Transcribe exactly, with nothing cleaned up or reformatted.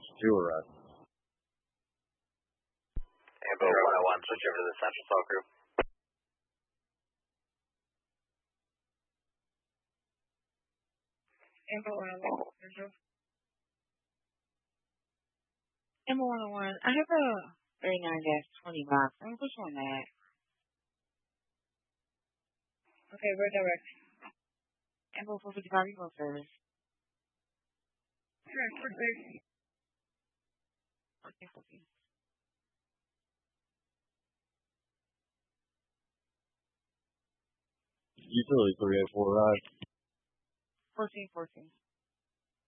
two arrests. Ambo one oh one, switch over to the Central Cell Group. Ambo one oh one, Central. Ambo one oh one, I have a thirty-nine dash twenty box. I'm push on that. Okay, we're direct. Ambo four fifty-five, you go service. Sure, for thirty. Okay, okay. Utility three eight four, right? fourteen fourteen.